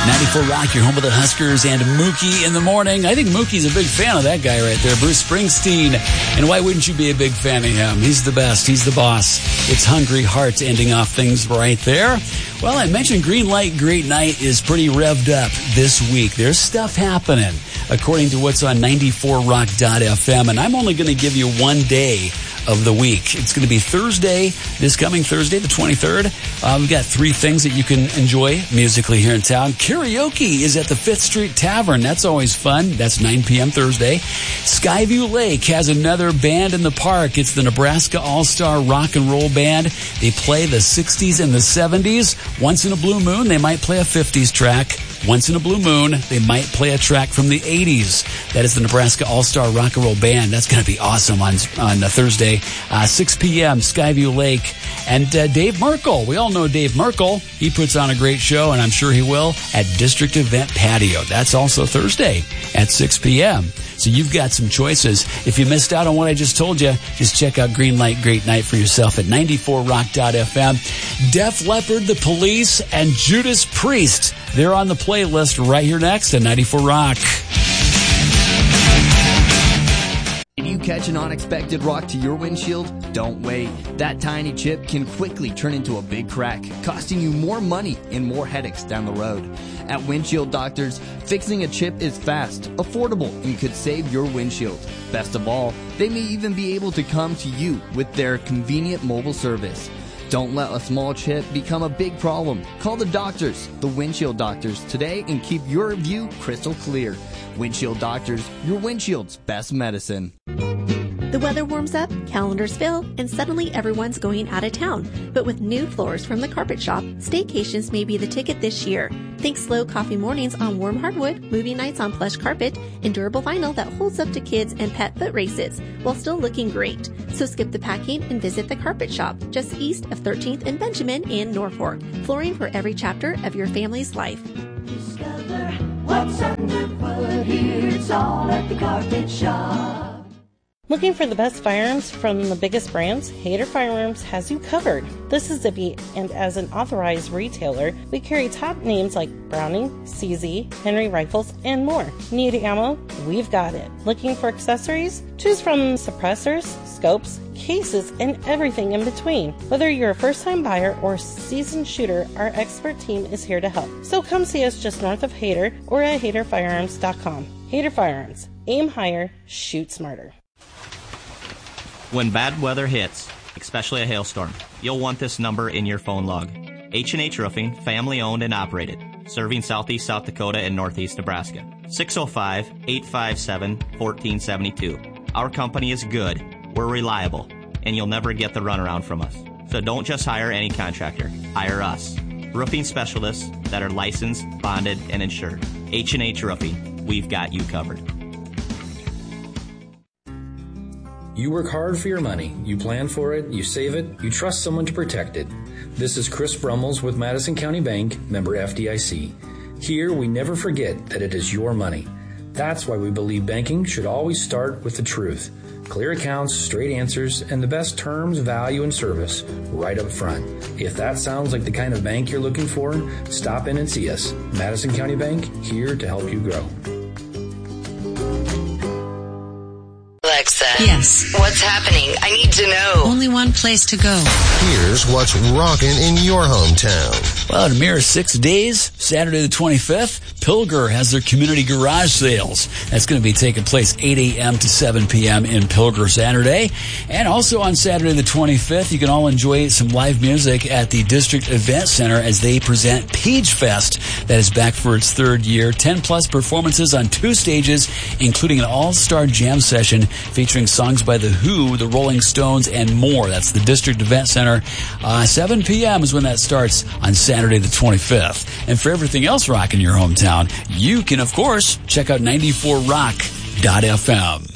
94 Rock, your home of the Huskers and Mookie in the morning. I think Mookie's a big fan of that guy right there, Bruce Springsteen. And why wouldn't you be a big fan of him? He's the best. He's the boss. It's Hungry Hearts ending off things right there. Well, I mentioned Green Light, Great Night is pretty revved up this week. There's stuff happening, according to what's on 94rock.fm. And I'm only going to give you one day of the week. It's going to be Thursday, this coming Thursday, the 23rd. We've got three things that you can enjoy musically here in town. Karaoke is at the 5th Street Tavern. That's always fun. That's 9 p.m. Thursday. Skyview Lake has another band in the park. It's the Nebraska All-Star Rock and Roll Band. They play the 60s and the 70s. Once in a blue moon, they might play a 50s track. Once in a blue moon, they might play a track from the 80s. That is the Nebraska All-Star Rock and Roll Band. That's going to be awesome on Thursday, 6 p.m., Skyview Lake. And Dave Merkel. We all know Dave Merkel. He puts on a great show, and I'm sure he will, at District Event Patio. That's also Thursday at 6 p.m. So you've got some choices. If you missed out on what I just told you, just check out Green Light, Great Night for yourself at 94rock.fm. Def Leppard, The Police, and Judas Priest. They're on the playlist right here next at 94 Rock. Did you catch an unexpected rock to your windshield? Don't wait. That tiny chip can quickly turn into a big crack, costing you more money and more headaches down the road. At Windshield Doctors, fixing a chip is fast, affordable, and could save your windshield. Best of all, they may even be able to come to you with their convenient mobile service. Don't let a small chip become a big problem. Call the doctors, the Windshield Doctors, today and keep your view crystal clear. Windshield Doctors, your windshield's best medicine. The weather warms up, calendars fill, and suddenly everyone's going out of town. But with new floors from the Carpet Shop, staycations may be the ticket this year. Think slow coffee mornings on warm hardwood, movie nights on plush carpet, and durable vinyl that holds up to kids and pet foot races, while still looking great. So skip the packing and visit the Carpet Shop, just east of 13th and Benjamin in Norfolk. Flooring for every chapter of your family's life. Discover what's underfoot here. It's all at the Carpet Shop. Looking for the best firearms from the biggest brands? Hayter Firearms has you covered. This is Zippy, and as an authorized retailer, we carry top names like Browning, CZ, Henry Rifles, and more. Need ammo? We've got it. Looking for accessories? Choose from suppressors, scopes, cases, and everything in between. Whether you're a first-time buyer or seasoned shooter, our expert team is here to help. So come see us just north of Hayter or at HayterFirearms.com. Hayter Firearms. Aim higher, shoot smarter. When bad weather hits, especially a hailstorm, you'll want this number in your phone log. H&H Roofing, family owned and operated, serving southeast South Dakota and northeast Nebraska. 605-857-1472. Our company is good, we're reliable, and you'll never get the runaround from us. So don't just hire any contractor, hire us. Roofing specialists that are licensed, bonded, and insured. H&H Roofing, we've got you covered. You work hard for your money. You plan for it, you save it, you trust someone to protect it. This is Chris Brummels with Madison County Bank, member FDIC. Here, we never forget that it is your money. That's why we believe banking should always start with the truth. Clear accounts, straight answers, and the best terms, value, and service right up front. If that sounds like the kind of bank you're looking for, stop in and see us. Madison County Bank, here to help you grow. Alexa. Yes. What's happening? I need to know. Only one place to go. Here's what's rocking in your hometown. Well, in a mere 6 days, Saturday the 25th, Pilger has their community garage sales. That's going to be taking place 8 a.m. to 7 p.m. in Pilger Saturday. And also on Saturday the 25th, you can all enjoy some live music at the District Event Center as they present Page Fest. That is back for its third year. 10-plus performances on 2 stages, including an all-star jam session featuring songs by The Who, The Rolling Stones, and more. That's the District Event Center. 7 p.m. is when that starts on Saturday the 25th. And for everything else rocking your hometown, you can, of course, check out 94rock.fm.